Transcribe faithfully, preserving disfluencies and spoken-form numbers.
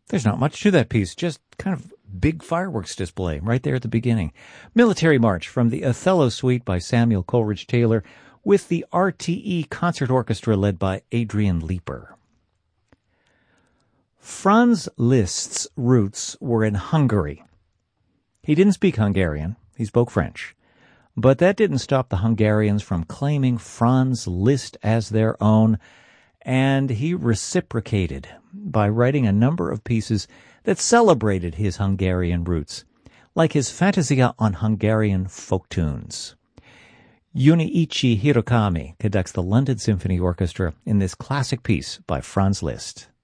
There's not much to that piece, just kind of big fireworks display right there at the beginning. Military March from the Othello Suite by Samuel Coleridge Taylor with the R T E Concert Orchestra led by Adrian Leeper. Franz Liszt's roots were in Hungary. He didn't speak Hungarian, he spoke French. But that didn't stop the Hungarians from claiming Franz Liszt as their own, and he reciprocated by writing a number of pieces that celebrated his Hungarian roots, like his Fantasia on Hungarian folk tunes. Junichi Hirokami conducts the London Symphony Orchestra in this classic piece by Franz Liszt.